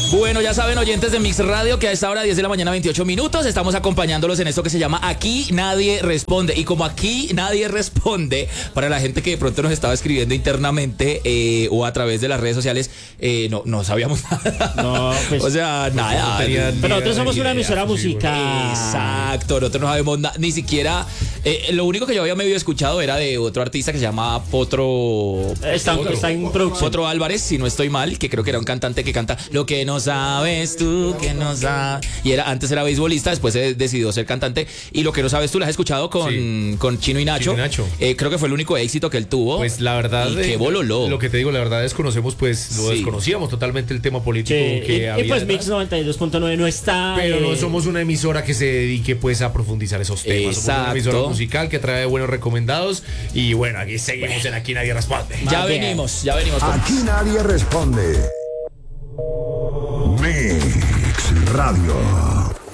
Bueno, ya saben, oyentes de Mix Radio, que a esta hora 10 de la mañana, 28 minutos, estamos acompañándolos en esto que se llama Aquí Nadie Responde. Y como aquí nadie responde, para la gente que de pronto nos estaba escribiendo internamente o a través de las redes sociales, no sabíamos nada. No, pues, o sea, nada. Pero nosotros somos una emisora musical. Exacto, nosotros no sabemos nada, ni siquiera. Lo único que yo había medio escuchado era de otro artista que se llama Potro. Está en producción. Potro Álvarez, si no estoy mal, que creo que era un cantante que canta Lo que no sabes tú, que no sabes. Y antes era beisbolista, después decidió ser cantante. Y Lo que no sabes tú, la has escuchado con Chino y Nacho. Creo que fue el único éxito que él tuvo. Pues la verdad, y qué bololó. Lo que te digo, la verdad desconocemos, desconocíamos totalmente el tema político que había. Y pues Mix 92.9 no está. Pero no somos una emisora que se dedique pues a profundizar esos temas. Exacto. Somos una emisora musical que trae buenos recomendados. Y bueno, aquí seguimos en Aquí Nadie Responde. Ya venimos. Aquí Nadie Responde. Mix Radio.